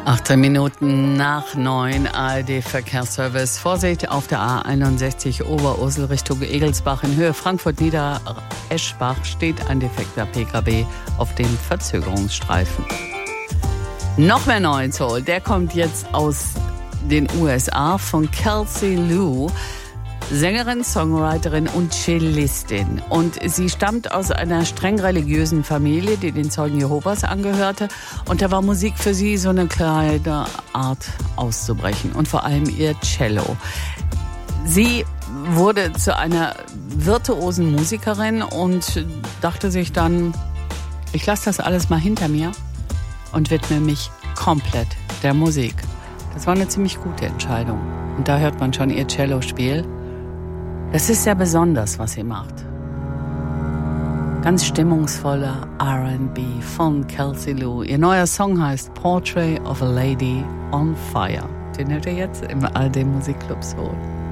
18 Minuten nach 9, ARD Verkehrsservice. Vorsicht auf der A61 Oberursel Richtung Egelsbach in Höhe Frankfurt-Nieder-Eschbach steht ein defekter PKW auf dem Verzögerungsstreifen. Noch mehr neuen Soul, der kommt jetzt aus den USA von Kelsey Lou. Sängerin, Songwriterin und Cellistin. Und sie stammt aus einer streng religiösen Familie, die den Zeugen Jehovas angehörte. Und da war Musik für sie so eine kleine Art auszubrechen. Und vor allem ihr Cello. Sie wurde zu einer virtuosen Musikerin und dachte sich dann, ich lasse das alles mal hinter mir und widme mich komplett der Musik. Das war eine ziemlich gute Entscheidung. Und da hört man schon ihr Cellospiel. Das ist sehr besonders, was sie macht. Ganz stimmungsvoller R&B von Kelsey Lou. Ihr neuer Song heißt Portrait of a Lady on Fire. Den hört ihr jetzt im ARD Musikclub Soul.